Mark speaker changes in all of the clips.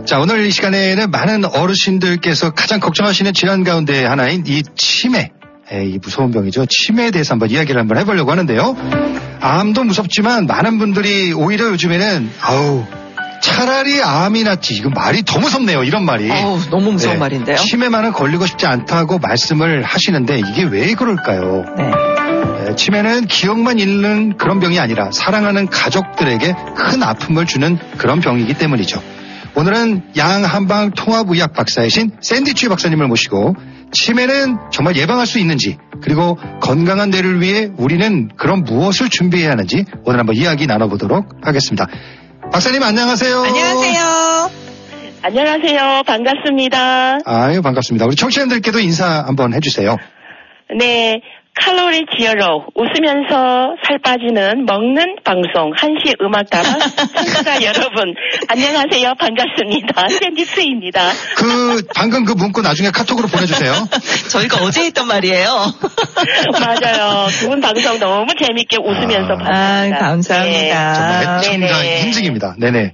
Speaker 1: 자, 오늘 이 시간에는 많은 어르신들께서 가장 걱정하시는 질환 가운데 하나인 이 치매. 이 무서운 병이죠. 치매에 대해서 한번 이야기를 한번 해보려고 하는데요. 암도 무섭지만 많은 분들이 오히려 요즘에는 차라리 암이 낫지. 이거 말이 더 무섭네요. 이런 말이.
Speaker 2: 너무 무서운 말인데요.
Speaker 1: 치매만은 걸리고 싶지 않다고 말씀을 하시는데 이게 왜 그럴까요? 치매는 기억만 잃는 그런 병이 아니라 사랑하는 가족들에게 큰 아픔을 주는 그런 병이기 때문이죠. 오늘은 양한방 통합의학 박사이신 샌디치 박사님을 모시고 치매는 정말 예방할 수 있는지, 그리고 건강한 뇌를 위해 우리는 그런 무엇을 준비해야 하는지 오늘 한번 이야기 나눠보도록 하겠습니다. 박사님 안녕하세요.
Speaker 3: 안녕하세요. 안녕하세요. 반갑습니다.
Speaker 1: 아유, 반갑습니다. 우리 청취자분들께도 인사 한번 해주세요.
Speaker 3: 네. 칼로리 지어로 웃으면서 살 빠지는 먹는 방송 한시 음악다방 청취자 여러분 안녕하세요. 반갑습니다. 샌디스입니다.
Speaker 1: 방금 그 문구 나중에 카톡으로 보내주세요.
Speaker 2: 저희가 어제 했던 말이에요.
Speaker 3: 맞아요. 두 분 방송 너무 재밌게 웃으면서 봤습니다.
Speaker 2: 감사합니다.
Speaker 1: 정말 애청자 인증입니다. 네네.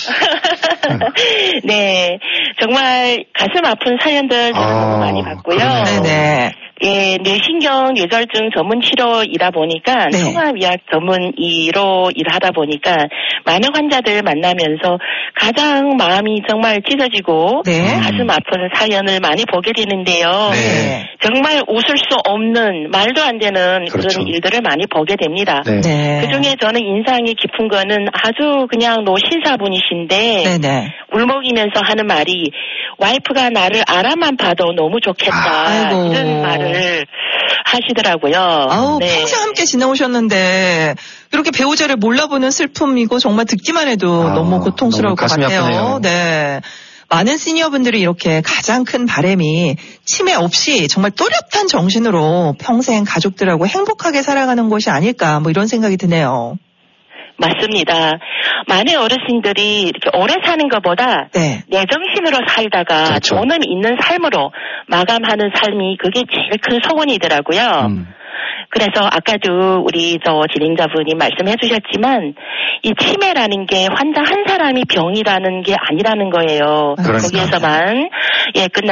Speaker 3: 네. 정말 가슴 아픈 사연들 너무 많이 봤고요.
Speaker 2: 네네.
Speaker 3: 예, 뇌신경 뇌졸중 전문 치료이다 보니까 통합의학 전문의로 일하다 보니까 많은 환자들 만나면서 가장 마음이 정말 찢어지고 가슴 아픈 사연을 많이 보게 되는데요. 정말 웃을 수 없는 말도 안 되는 그런 일들을 많이 보게 됩니다. 그중에 저는 인상이 깊은 거는 아주 그냥 노신사분이신데 울먹이면서 하는 말이 와이프가 나를 알아만 봐도 너무 좋겠다. 이런 말을 하시더라고요.
Speaker 2: 평생 함께 지내오셨는데 이렇게 배우자를 몰라보는 슬픔이고 정말 듣기만 해도 너무 고통스러울 것 같아요.
Speaker 1: 아프네요.
Speaker 2: 네. 많은 시니어분들이 이렇게 가장 큰 바람이 치매 없이 정말 또렷한 정신으로 평생 가족들하고 행복하게 살아가는 것이 아닐까 이런 생각이 드네요.
Speaker 3: 맞습니다. 많은 어르신들이 이렇게 오래 사는 것보다 내 정신으로 살다가 돈은 있는 삶으로 마감하는 삶이 그게 제일 큰 소원이더라고요. 그래서 아까도 우리 진행자분이 말씀해 주셨지만 이 치매라는 게 환자 한 사람이 병이라는 게 아니라는 거예요. 거기에서만 끝나